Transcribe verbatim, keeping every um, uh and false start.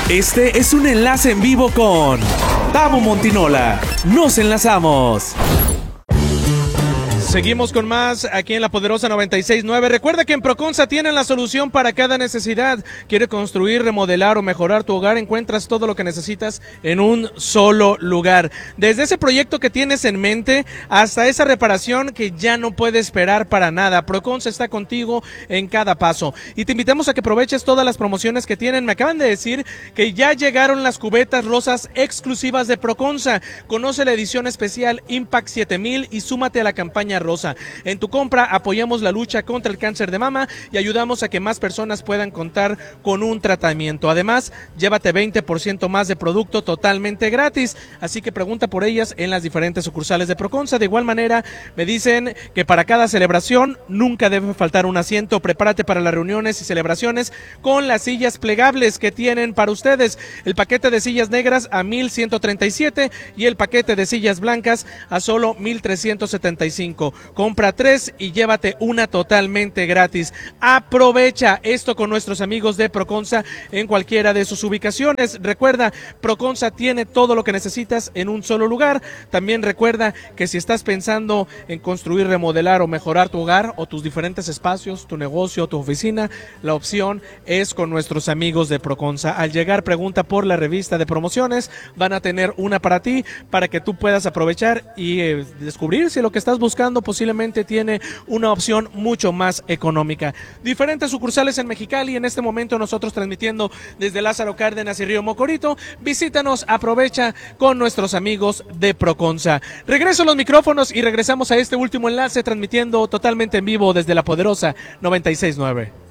Este es un enlace en vivo con Tabo Montinola. Nos enlazamos. Seguimos con más aquí en La Poderosa noventa y seis punto nueve. Recuerda que en Proconsa tienen la solución para cada necesidad. ¿Quiere construir, remodelar o mejorar tu hogar? Encuentras todo lo que necesitas en un solo lugar. Desde ese proyecto que tienes en mente hasta esa reparación que ya no puede esperar para nada. Proconsa está contigo en cada paso. Y te invitamos a que aproveches todas las promociones que tienen. Me acaban de decir que ya llegaron las cubetas rosas exclusivas de Proconsa. Conoce la edición especial Impact siete mil y súmate a la campaña rosa. En tu compra apoyamos la lucha contra el cáncer de mama y ayudamos a que más personas puedan contar con un tratamiento. Además, llévate veinte por ciento más de producto totalmente gratis, así que pregunta por ellas en las diferentes sucursales de Proconsa. De igual manera, me dicen que para cada celebración nunca debe faltar un asiento. Prepárate para las reuniones y celebraciones con las sillas plegables que tienen para ustedes. El paquete de sillas negras a mil ciento treinta y siete y el paquete de sillas blancas a solo mil trescientos setenta y cinco. Compra tres y llévate una totalmente gratis. Aprovecha esto con nuestros amigos de Proconsa en cualquiera de sus ubicaciones. Recuerda, Proconsa tiene todo lo que necesitas en un solo lugar. También recuerda que si estás pensando en construir, remodelar o mejorar tu hogar o tus diferentes espacios, tu negocio, tu oficina, la opción es con nuestros amigos de Proconsa. Al llegar, pregunta por la revista de promociones. Van a tener una para ti, para que tú puedas aprovechar y eh, descubrir si lo que estás buscando posiblemente tiene una opción mucho más económica. Diferentes sucursales en Mexicali, en este momento nosotros transmitiendo desde Lázaro Cárdenas y Río Mocorito. Visítanos, aprovecha con nuestros amigos de Proconsa. Regreso a los micrófonos y regresamos a este último enlace transmitiendo totalmente en vivo desde La Poderosa noventa y seis punto nueve.